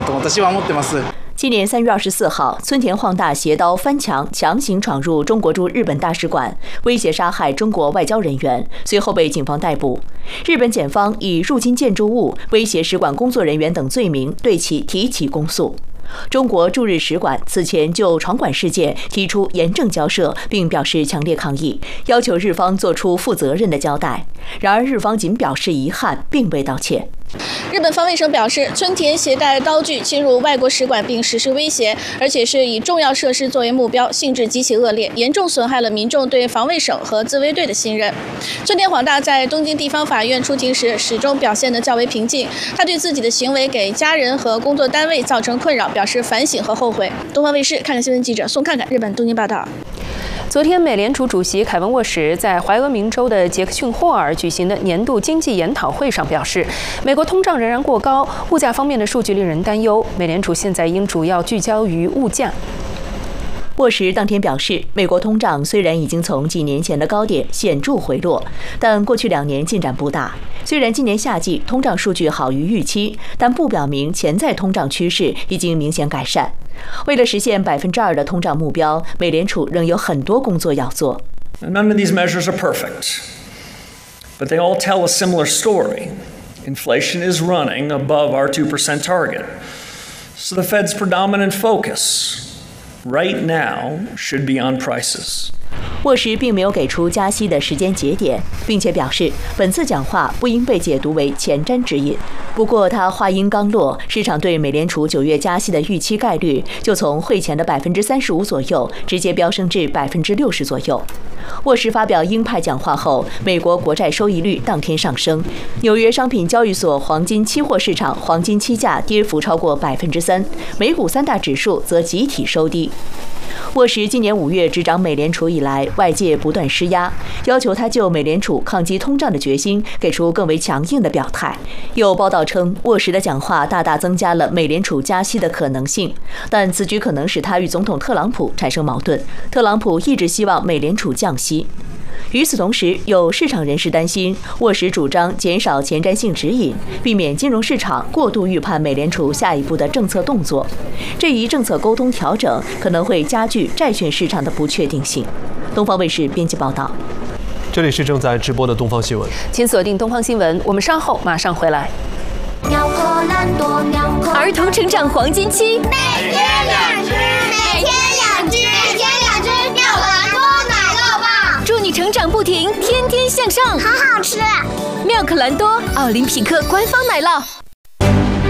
今年3月24号，村田晃大携刀翻墙，强行闯入中国驻日本大使馆，威胁杀害中国外交人员，随后被警方逮捕。日本检方以入侵建筑物、威胁使馆工作人员等罪名对其提起公诉。中国驻日使馆此前就闯馆事件提出严正交涉，并表示强烈抗议，要求日方做出负责任的交代。然而，日方仅表示遗憾，并未道歉。 日本防卫省表示，村田携带刀具侵入外国使馆并实施威胁，而且是以重要设施作为目标，性质极其恶劣，严重损害了民众对防卫省和自卫队的信任。村田晃大在东京地方法院出庭时，始终表现得较为平静。他对自己的行为给家人和工作单位造成困扰表示反省和后悔。东方卫视看看新闻记者宋看看日本东京报道。 昨天，美联储主席凯文·沃什在怀俄明州的杰克逊霍尔举行的年度经济研讨会上表示，美国通胀仍然过高，物价方面的数据令人担忧。美联储现在应主要聚焦于物价。 沃什当天表示，美国通胀虽然已经从几年前的高点显著回落，但过去2年进展不大。虽然今年夏季通胀数据好于预期，但不表明潜在通胀趋势已经明显改善。为了实现2%的通胀目标，美联储仍有很多工作要做。 None of these measures are perfect, but they all tell a similar story. Inflation is running above our 2% target. So the Fed's predominant focus right now should be on prices. 沃什并没有给出加息的时间节点，并且表示本次讲话不应被解读为前瞻指引。不过他话音刚落，市场对美联储9月加息的预期概率就从会前的35%左右直接飙升至60%左右。沃什发表鹰派讲话后，美国国债收益率当天上升，纽约商品交易所黄金期货市场黄金期价跌幅超过3%，美股3大指数则集体收低。沃什今年5月执掌美联储以来，外界不断施压，要求他就美联储抗击通胀的决心给出更为强硬的表态。有报道称，沃什的讲话大大增加了美联储加息的可能性，但此举可能使他与总统特朗普产生矛盾。特朗普一直希望美联储降息。与此同时，有市场人士担心，沃什主张减少前瞻性指引，避免金融市场过度预判美联储下一步的政策动作。这一政策沟通调整可能会加剧债券市场的不确定性。东方卫视编辑报道。 这里是正在直播的东方新闻， 请锁定东方新闻，我们稍后马上回来。 儿童成长黄金期， 每天2只，每天2只，每天2只妙可蓝多奶酪棒， 祝你成长不停，天天向上， 好好吃。 妙可蓝多，奥林匹克官方奶酪。